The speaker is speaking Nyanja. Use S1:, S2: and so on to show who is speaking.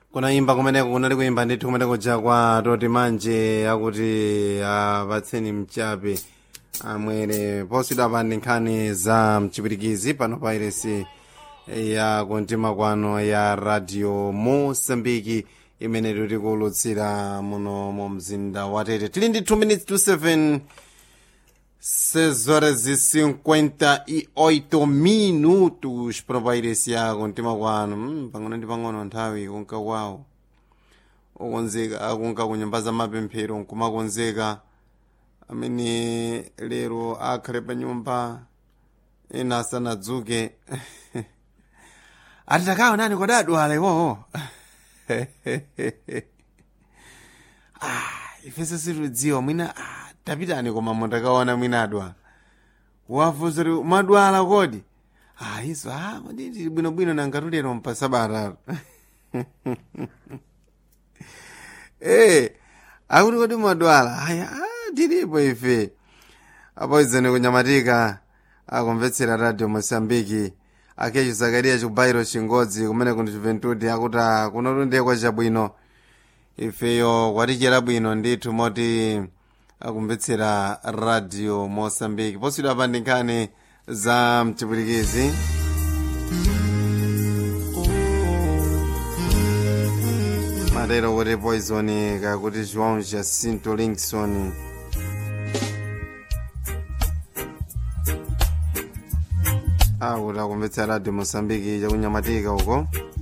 S1: kunaimba kumeneko kunali kuimba ndithu kumeneko chakwa toti manje akuti apatseni mchape amwere posidwa pa nkhani za mchipirikizi pano pa iresi ya kuntima kwano ya radio Mosambiki imene tikulutsira muno mu mzinda wa Tete. Tili ndi 2 minutes to 7 6 horas e 58 minutos para pa iresi ya kuntima kwano. Pang'ono ndi pang'ono nthawi kunka kwawo okonzeka akunka kunyumba za mapemphero nkumakonzeka amene lero akhale pa nyumba ena asanadzuke atitakawo nani kodadwala iwowo ifenso sitidziwa mwina tapitani koma mutakaona mwina adwala wafunsa kuti madwala kodi iso kodi tili bwinobwino nangatulero mpasabata akuti kodi madwala tilipo ife apo izene kunyamatika akumvetsera radio Mosambiki akecho Zakariya chikubairo chingodzi kumene kuno Juventude akuti kunotundekwa chabwino ifeyo kwatichera bwino ndithu moti akumvetsera radio Mosambiki posidwa pa nkhani za mchipirikizi. Matero kuti Poison kakuti João Jacinto Linkson akuti akumvetsera radio Mosambiki chakunyamatika uko.